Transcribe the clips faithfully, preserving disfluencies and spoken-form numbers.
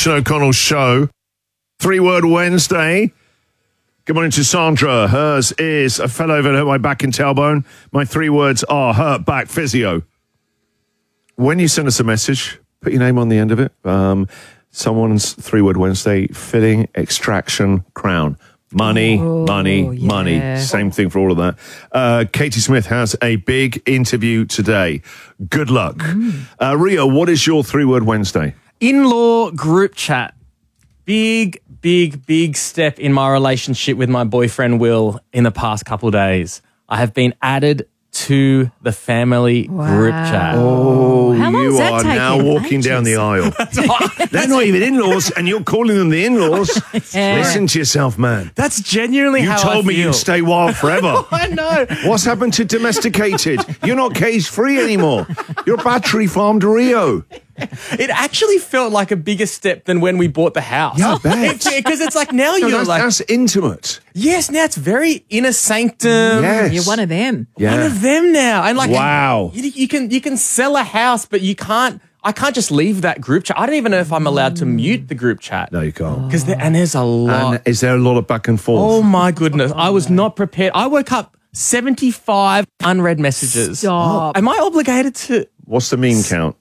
Christian O'Connell Show. Three-word Wednesday. Good morning to Sandra. Hers is a fell over and hurt my back and tailbone. My three words are hurt back physio. When you send us a message, put your name on the end of it. Um, someone's three-word Wednesday, fitting, extraction, crown. Money, oh, money, yeah. money. Same thing for all of that. Uh, Katie Smith has a big interview today. Good luck. Mm. Uh, Rio, what is your three-word Wednesday? In-law group chat. Big, big, big step in my relationship with my boyfriend, Will, in the past couple of days. I have been added to the family wow. group chat. Oh, How long you does that are take now him? walking Ages. down the aisle. They're not even in-laws, and you're calling them the in-laws. Yeah. Listen to yourself, man. That's genuinely you how I feel. You told me you'd stay wild forever. I know. What's happened to domesticated? You're not cage-free anymore. You're battery farmed Rio. It actually felt like a bigger step than when we bought the house. Yeah, I bet. Because it's like now no, you're that's, like... That's intimate. Yes, now it's very inner sanctum. Yes. You're one of them. Yeah. One of them now. And like, wow. You, you can you can sell a house, but you can't... I can't just leave that group chat. I don't even know if I'm allowed to mute the group chat. No, you can't. Because there, and there's a lot. And is there a lot of back and forth? Oh my goodness. I was not prepared. I woke up seventy-five unread messages. Stop. Am I obligated to... What's the meme count?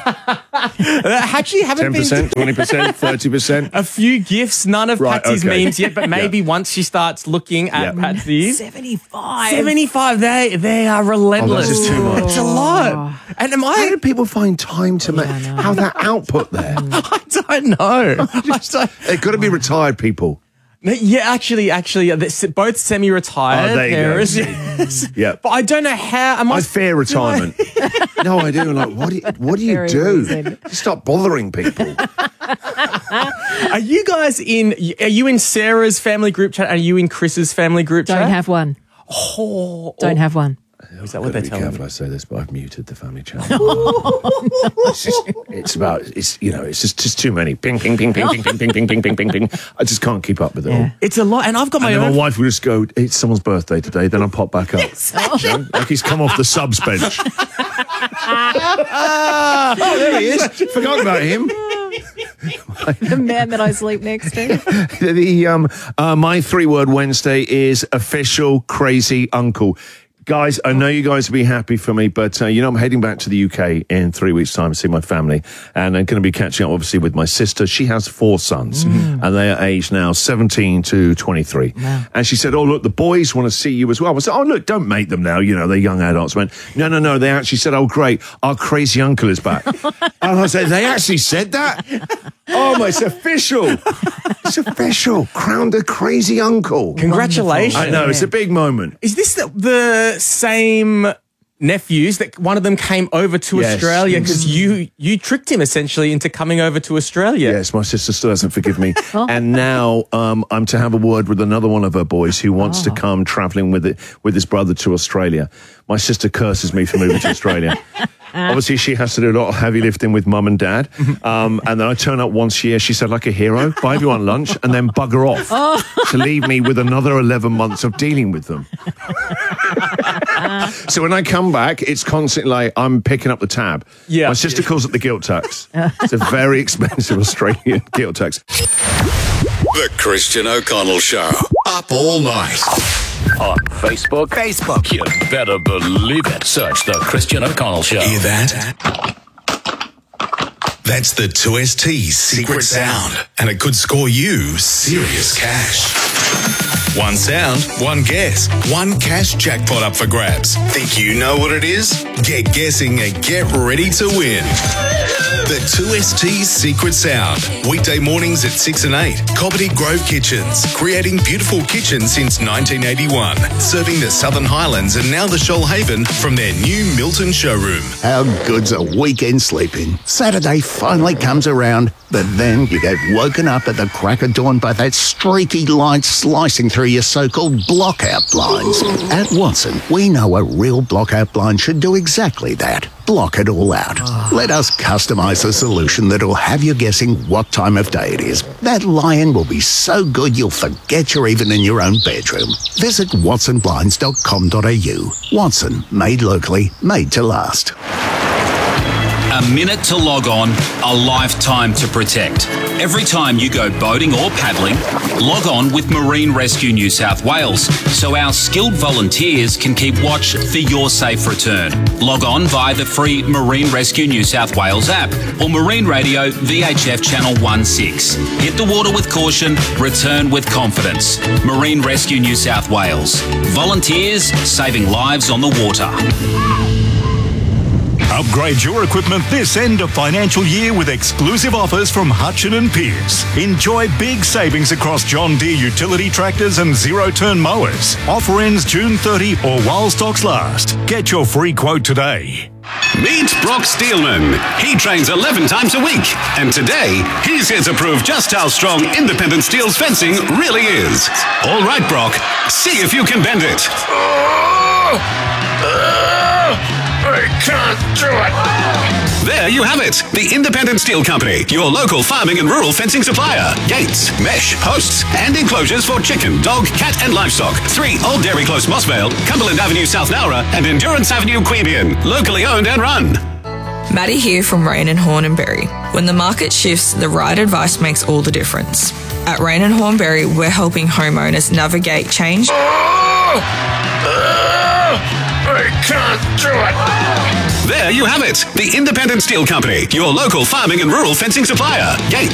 Actually, haven't ten percent, twenty percent, thirty percent? A few gifts, none of right, Patsy's okay. memes yet, but maybe yeah. once she starts looking at yeah. Patsy's. seventy-five. seventy-five, they, they are relentless. Oh, that's just too much. It's a lot. And am I... How do people find time to make... Yeah, how that output there? I don't know. They've got to be retired people. Yeah, actually, actually, they're both semi-retired. Oh, there you parents, go. Yes. Yeah, but I don't know how. Am I, I fear retirement. I... no, I do. I'm like, what do you, what do, you Very do? reason. Stop bothering people. Are you guys in? Are you in Sarah's family group chat? Are you in Chris's family group Don't chat? Don't have one. Oh, Don't have one. Is that what they're be telling careful me? I say this, but I've muted the family channel. it's, just, it's about, it's you know, it's just, just too many. Ping, ping, ping, ping, ping, ping, ping, ping, ping, ping, ping, ping. I just can't keep up with it Yeah. all. It's a lot, and I've got my and own. then my wife will just go, it's someone's birthday today, then I'll pop back up. Yes, you know, like he's come off the subs bench. Oh, there he is. Forgot about him. The man that I sleep next to. the um, uh, my three-word Wednesday is official crazy uncle. Guys, I know you guys will be happy for me, but, uh, you know, I'm heading back to the U K in three weeks' time to see my family, and I'm going to be catching up, obviously, with my sister. She has four sons, mm. and they are aged now seventeen to twenty-three. Wow. And she said, oh, look, the boys want to see you as well. I said, oh, look, don't make them now. You know, they're young adults. I went, no, no, no. They actually said, oh, great, our crazy uncle is back. And I said, they actually said that? Oh, my, it's official. It's official. Crowned a crazy uncle. Congratulations. I know, it's a big moment. Is this the, the same nephews that one of them came over to yes. Australia because you you tricked him essentially into coming over to Australia? Yes, my sister still hasn't forgiven me. oh. And now um, I'm to have a word with another one of her boys who wants oh. to come travelling with it, with his brother to Australia. My sister curses me for moving to Australia. Obviously, she has to do a lot of heavy lifting with mum and dad. Um, and then I turn up once a year, she said, like a hero, buy everyone lunch, and then bugger off oh. to leave me with another eleven months of dealing with them. So when I come back, it's constantly like I'm picking up the tab. Yeah. My sister calls it the guilt tax. It's a very expensive Australian guilt tax. The Christian O'Connell Show. Up all night. On Facebook. Facebook. You better believe it. Search The Christian O'Connell Show. Hear that? That's the two S T's secret sound. And it could score you serious cash. One sound, one guess, one cash jackpot up for grabs. Think you know what it is? Get guessing and get ready to win. The two S T's secret sound. Weekday mornings at six and eight. Cobbitty Grove Kitchens. Creating beautiful kitchens since nineteen eighty-one. Serving the Southern Highlands and now the Shoalhaven from their new Milton showroom. How good's a weekend sleeping? Saturday finally comes around, but then you get woken up at the crack of dawn by that streaky light slicing through your so-called blockout blinds. At Watson, we know a real blockout blind should do exactly that. Block it all out. Let us customise a solution that'll have you guessing what time of day it is. That lion will be so good you'll forget you're even in your own bedroom. Visit watson blinds dot com dot a u. Watson, made locally, made to last. A minute to log on, a lifetime to protect. Every time you go boating or paddling, log on with Marine Rescue New South Wales so our skilled volunteers can keep watch for your safe return. Log on via the free Marine Rescue New South Wales app or Marine Radio V H F Channel sixteen. Hit the water with caution, return with confidence. Marine Rescue New South Wales. Volunteers saving lives on the water. Upgrade your equipment this end of financial year with exclusive offers from Hutchin and Pearce. Enjoy big savings across John Deere utility tractors and zero-turn mowers. Offer ends June thirtieth or while stocks last. Get your free quote today. Meet Brock Steelman. He trains eleven times a week, and today he's here to prove just how strong Independent Steel's fencing really is. All right, Brock, see if you can bend it. Oh, oh, I can't do it. There you have it. The Independent Steel Company, your local farming and rural fencing supplier. Gates, mesh, posts, and enclosures for chicken, dog, cat, and livestock. Three Old Dairy Close, Mossvale, Cumberland Avenue, South Nowra, and Endurance Avenue, Queanbeyan. Locally owned and run. Maddie here from Rain and Horn and Berry. When the market shifts, the right advice makes all the difference. At Rain and Hornberry, we're helping homeowners navigate change. Oh, oh, I can't do it. There you have it. The Independent Steel Company, your local farming and rural fencing supplier. Gates,